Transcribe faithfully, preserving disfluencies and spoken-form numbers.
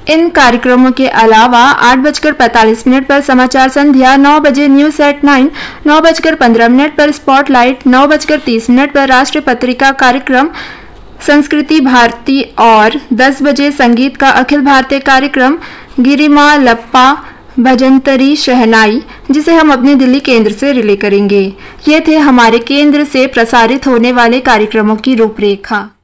इन कार्यक्रमों के अलावा आठ बजकर पैंतालीस मिनट पर समाचार संध्या, नौ बजे न्यूज एट नाइन, नौ बजकर पंद्रह मिनट पर स्पॉटलाइट, नौ बजकर तीस मिनट पर राष्ट्रीय पत्रिका कार्यक्रम संस्कृति भारती और दस बजे संगीत का अखिल भारतीय कार्यक्रम गिरिमा लप्पा भजंतरी शहनाई, जिसे हम अपने दिल्ली केंद्र से रिले करेंगे। ये थे हमारे केंद्र से प्रसारित होने वाले कार्यक्रमों की रूपरेखा।